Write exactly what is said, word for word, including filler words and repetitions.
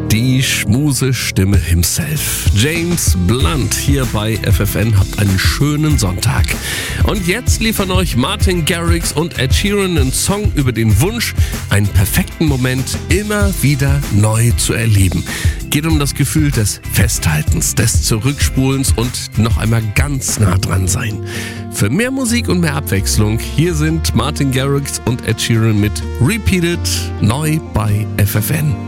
Die Schmusestimme himself. James Blunt hier bei F F N. Habt einen schönen Sonntag. Und jetzt liefern euch Martin Garrix und Ed Sheeran einen Song über den Wunsch, einen perfekten Moment immer wieder neu zu erleben. Geht um das Gefühl des Festhaltens, des Zurückspulens und noch einmal ganz nah dran sein. Für mehr Musik und mehr Abwechslung, hier sind Martin Garrix und Ed Sheeran mit Repeated neu bei F F N.